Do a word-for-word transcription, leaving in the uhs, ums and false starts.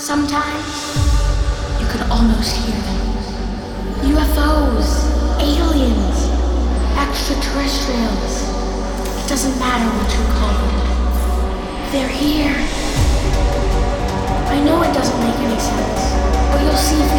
Sometimes you can almost hear them. U F Os, aliens, extraterrestrials. It doesn't matter what you call them. They're here. I know it doesn't make any sense, but you'll see